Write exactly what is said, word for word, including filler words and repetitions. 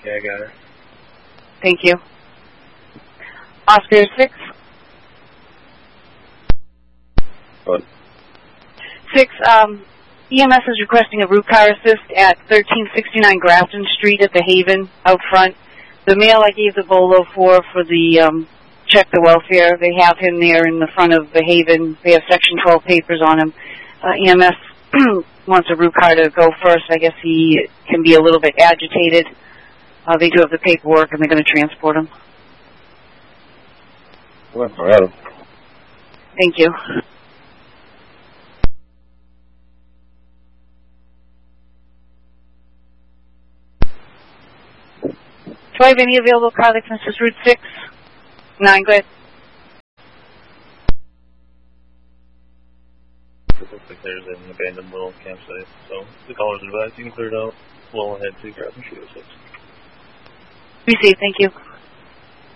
Okay, I got her. Thank you. Oscar six. What? Six, um, E M S is requesting a root car assist at thirteen sixty-nine Grafton Street at the Haven out front. The male I gave the bolo for, for the, um, check the welfare, they have him there in the front of the Haven. They have Section twelve papers on him. Uh, E M S wants a root car to go first. I guess he can be a little bit agitated. Uh, they do have the paperwork, and they're going to transport him. Well, all right. Thank you. Do I have any available car that consists Route six? Nine, go ahead. It looks like there's an abandoned little campsite, so the callers advised you can clear it out. Well ahead to grab and shoot at six. Received, thank you.